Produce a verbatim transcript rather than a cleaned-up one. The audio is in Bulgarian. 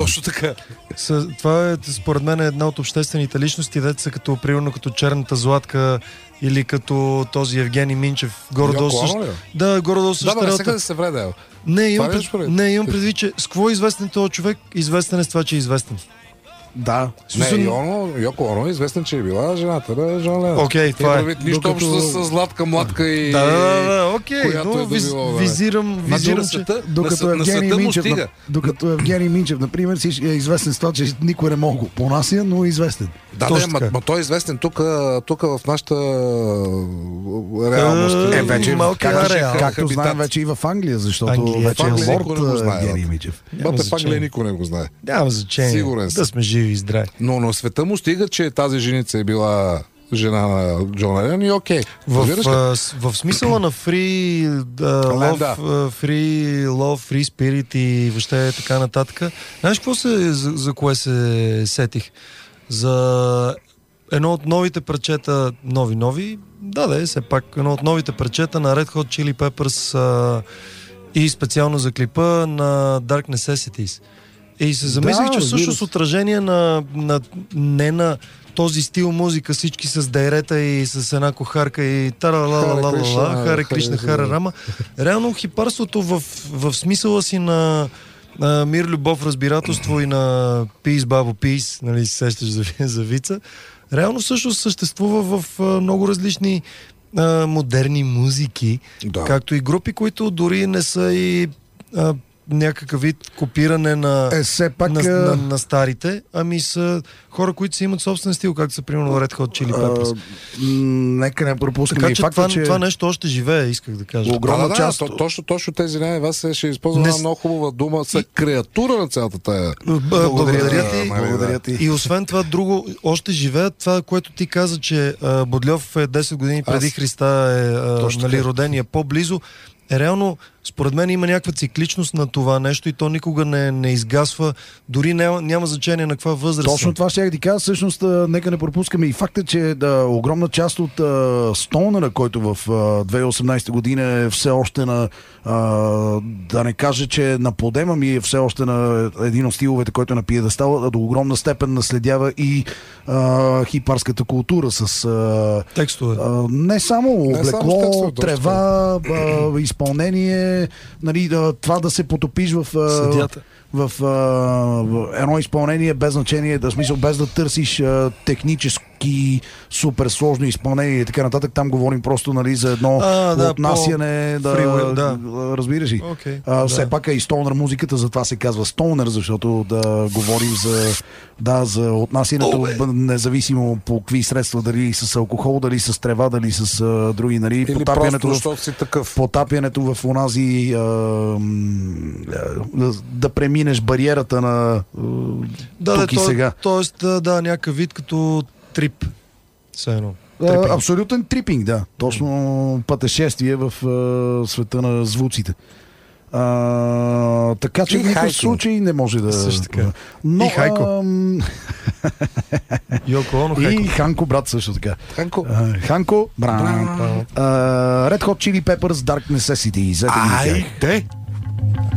Точно така. С, това е, според мен, е една от обществените личности, деца като, примерно, като Черната Златка или като този Евгений Минчев. Горе-долу също. Да, горе-долу също. Да, бе, сега да се вреде. Не, имам, пред... не, имам предвид, че с какво е известен този човек? Известен е с това, че е известен. Да. Не, Йоно, Йоко Оно е известен, че е била жената на Жан Ленон. Окей, това е. Нищо Докато... общо с Златка, Младка и... Да, да, да, окей, която но е виз, добила, визирам, визирам, че... Докато на, Евгений на Минчев, на, докато Евгений Минчев, например, си е известен с това, че никой не мога го понася, но е известен. Да, да, ма, ма той е известен тук, тук в нашата реалност. Е, вече както, както знаем вече и в Англия, защото Англия, вече е лорд Евгений Минчев. Бате, в Англия никой не го знае. Няма значение. Сигурен да сме живи и здрави. Но на света му стига, че тази женица е била жена на Джон Ленон и окей. В, в, в смисъла на free uh, love, uh, free love, free spirit и въобще така нататък. Знаеш какво се, за, за кое се сетих? За едно от новите парчета, нови-нови, да, да е, все пак едно от новите парчета на Red Hot Chili Peppers uh, и специално за клипа на Dark Necessities. И се замислих, да, че всъщност отражение на, на не на този стил музика, всички с дайрета и с една кохарка и тара-ла-ла-ла-ла-ла, Харе Кришна, Харе Рама. Реално хипарството в, в смисъла си на, на мир, любов, разбирателство и на Peace, Бабо, Peace, нали се сещаш за, за вица, реално всъщност съществува в а, много различни а, модерни музики, да. Както и групи, които дори не са и а, някакъв вид копиране на, е, все пак, на, на, на старите, ами са хора, които си имат собствен стил, както са примерно Red Hot Chili Peppers. А, нека не пропускаме така, и че факта, това, че това нещо още живее, исках да кажа. Огромна да, да, част. Да, точно, точно тези не, вас ще използвам не... една много хубава дума, са креатура на цялата тая. Благодаря ти. Благодаря ти. И освен това, друго, още живеят това, което ти каза, че а, Бодльов е десет години преди Аз... Христа е а, нали, роден и е по-близо. Е, реално, според мен има някаква цикличност на това нещо и то никога не, не изгасва, дори няма, няма значение на каква възраст. Точно това ще я ти кажа, всъщност нека не пропускаме и факта, че да, огромна част от Стоунера, който в две хиляди и осемнадесета година е все още на, а, да не кажа, че на подема ми е все още на един от стиловете, който е на пиедестала, до огромна степен наследява и а, хипарската култура с а, текстове. А, не само облекло, трева, а, изпълнение, нали, да, това да се потопиш в, Съдята. в, в, в едно изпълнение без значение, да смисъл без да търсиш а, технически супер сложно изпълнение и така нататък. Там говорим просто, нали, за едно а, да, отнасяне, да, freeway, да. разбираш ли. Okay, а, да. Все пак е и стонър музиката, затова се казва стонър, защото да говорим за, да, за отнасянето, oh, независимо по какви средства, дали с алкохол, дали с трева, дали с а, други, нали, или потапянето, просто, в, си такъв. потапянето в онази а, да, да преминеш бариерата на да, тук да, и то, сега. Тоест, да, да, някакъв вид като трип. Все едно. А, абсолютен трипинг, да. Точно пътешествие в а, света на звуците. А, така че в никакъв случай не може да... Също така. Но, и Хайко. Ам... Йоко Оно, Хайко. И Ханко, брат, също така. Ханко. А, Ханко, брат. Uh, Red Hot Chili Peppers, Dark Necessities. Айде!